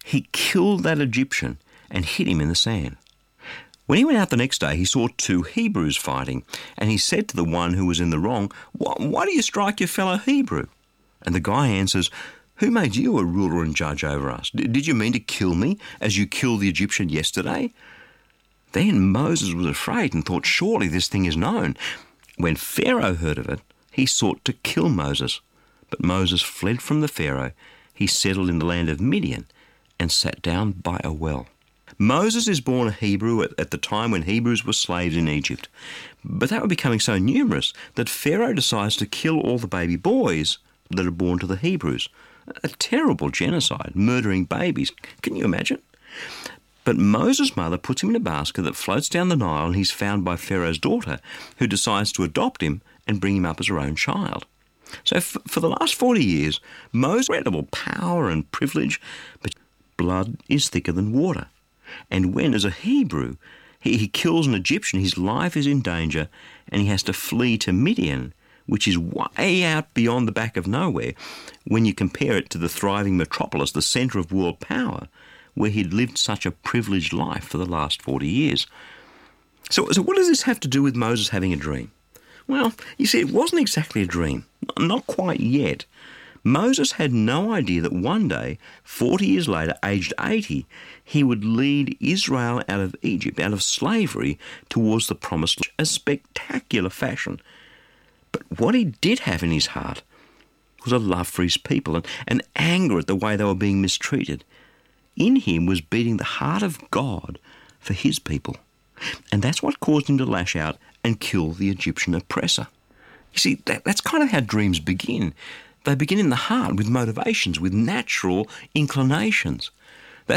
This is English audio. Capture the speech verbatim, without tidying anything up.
he killed that Egyptian and hid him in the sand. When he went out the next day, he saw two Hebrews fighting, and he said to the one who was in the wrong, "Why, why do you strike your fellow Hebrew?" And the guy answers, "Who made you a ruler and judge over us? Did you mean to kill me as you killed the Egyptian yesterday?" Then Moses was afraid and thought, surely this thing is known. When Pharaoh heard of it, he sought to kill Moses. But Moses fled from the Pharaoh. He settled in the land of Midian and sat down by a well. Moses is born a Hebrew at, at the time when Hebrews were slaves in Egypt. But they were becoming so numerous that Pharaoh decides to kill all the baby boys that are born to the Hebrews. A terrible genocide, murdering babies. Can you imagine? But Moses' mother puts him in a basket that floats down the Nile, and he's found by Pharaoh's daughter, who decides to adopt him and bring him up as her own child. So f- for the last forty years, Moses had incredible power and privilege, but blood is thicker than water. And when, as a Hebrew, he, he kills an Egyptian, his life is in danger, and he has to flee to Midian, which is way out beyond the back of nowhere when you compare it to the thriving metropolis, the centre of world power, where he'd lived such a privileged life for the last forty years. So, so what does this have to do with Moses having a dream? Well, you see, it wasn't exactly a dream. Not quite yet. Moses had no idea that one day, forty years later, aged eighty, he would lead Israel out of Egypt, out of slavery, towards the promised land, a spectacular fashion. But what he did have in his heart was a love for his people and, and anger at the way they were being mistreated. In him was beating the heart of God for his people. And that's what caused him to lash out and kill the Egyptian oppressor. You see, that, that's kind of how dreams begin. They begin in the heart with motivations, with natural inclinations.